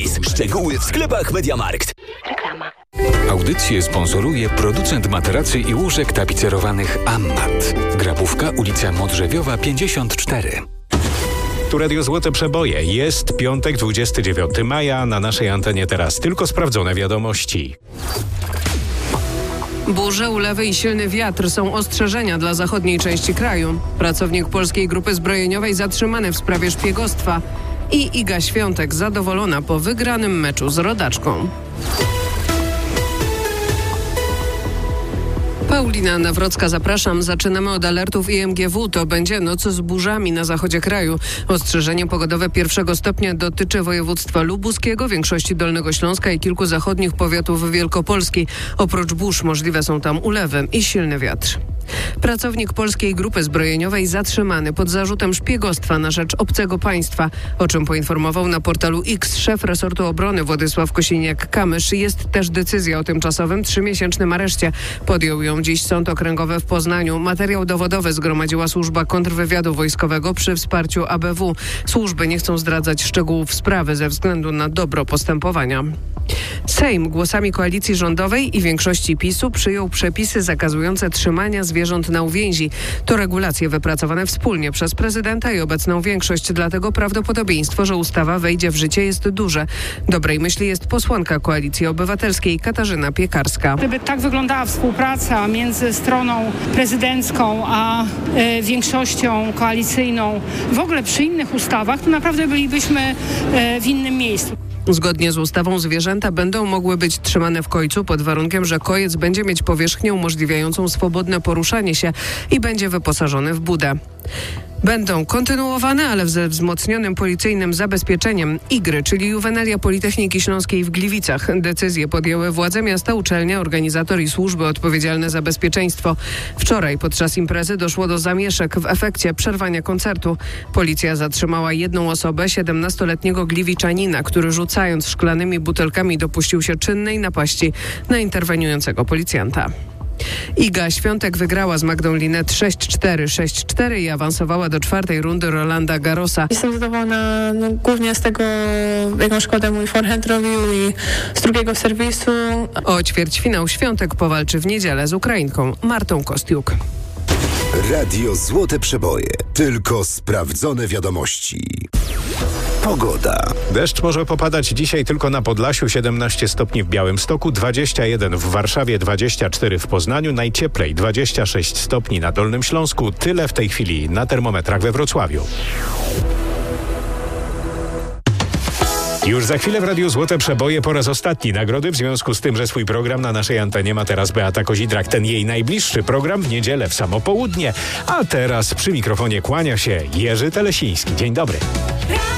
gratis. Szczegóły w sklepach MediaMarkt. Reklama. Audycję sponsoruje producent materacy i łóżek tapicerowanych Ammat. Grabówka, ulica Modrzewiowa 54. Tu Radio Złote Przeboje. Jest piątek, 29 maja. Na naszej antenie teraz tylko sprawdzone wiadomości. Burze, ulewy i silny wiatr są ostrzeżenia dla zachodniej części kraju. Pracownik Polskiej Grupy Zbrojeniowej zatrzymany w sprawie szpiegostwa. I Iga Świątek zadowolona po wygranym meczu z rodaczką. Paulina Nawrocka, zapraszam. Zaczynamy od alertów IMGW. To będzie noc z burzami na zachodzie kraju. Ostrzeżenie pogodowe 1 stopnia dotyczy województwa lubuskiego, większości Dolnego Śląska i kilku zachodnich powiatów Wielkopolski. Oprócz burz możliwe są tam ulewy i silny wiatr. Pracownik Polskiej Grupy Zbrojeniowej zatrzymany pod zarzutem szpiegostwa na rzecz obcego państwa. O czym poinformował na portalu X szef resortu obrony Władysław Kosiniak-Kamysz. Jest też decyzja o tymczasowym 3-miesięcznym areszcie. Podjął ją dziś Sąd Okręgowy w Poznaniu. Materiał dowodowy zgromadziła Służba Kontrwywiadu Wojskowego przy wsparciu ABW. Służby nie chcą zdradzać szczegółów sprawy ze względu na dobro postępowania. Sejm głosami koalicji rządowej i większości PiS-u przyjął przepisy zakazujące trzymania zwierząt na uwięzi. To regulacje wypracowane wspólnie przez prezydenta i obecną większość, dlatego prawdopodobieństwo, że ustawa wejdzie w życie, jest duże. Dobrej myśli jest posłanka Koalicji Obywatelskiej Katarzyna Piekarska. Gdyby tak wyglądała współpraca między stroną prezydencką a większością koalicyjną w ogóle przy innych ustawach, to naprawdę bylibyśmy w innym miejscu. Zgodnie z ustawą zwierzęta będą mogły być trzymane w kojcu pod warunkiem, że kojec będzie mieć powierzchnię umożliwiającą swobodne poruszanie się i będzie wyposażony w budę. Będą kontynuowane, ale ze wzmocnionym policyjnym zabezpieczeniem igry, czyli Juwenalia Politechniki Śląskiej w Gliwicach. Decyzje podjęły władze miasta, uczelnia, organizator i służby odpowiedzialne za bezpieczeństwo. Wczoraj podczas imprezy doszło do zamieszek w efekcie przerwania koncertu. Policja zatrzymała jedną osobę, 17-letniego gliwiczanina, który rzucając szklanymi butelkami dopuścił się czynnej napaści na interweniującego policjanta. Iga Świątek wygrała z Magdą Linet 6-4, 6-4 i awansowała do 4. rundy Rolanda Garrosa. Jestem zadowolona głównie z tego, jaką szkodę mój forehand robił i z drugiego serwisu. O ćwierćfinał Świątek powalczy w niedzielę z Ukrainką Martą Kostiuk. Radio Złote Przeboje. Tylko sprawdzone wiadomości. Pogoda. Deszcz może popadać dzisiaj tylko na Podlasiu, 17 stopni w Białymstoku, 21 w Warszawie, 24 w Poznaniu, najcieplej 26 stopni na Dolnym Śląsku. Tyle w tej chwili na termometrach we Wrocławiu. Już za chwilę w Radiu Złote Przeboje po raz ostatni nagrody, w związku z tym, że swój program na naszej antenie ma teraz Beata Kozidrak. Ten jej najbliższy program w niedzielę w samo południe. A teraz przy mikrofonie kłania się Jerzy Telesiński. Dzień dobry.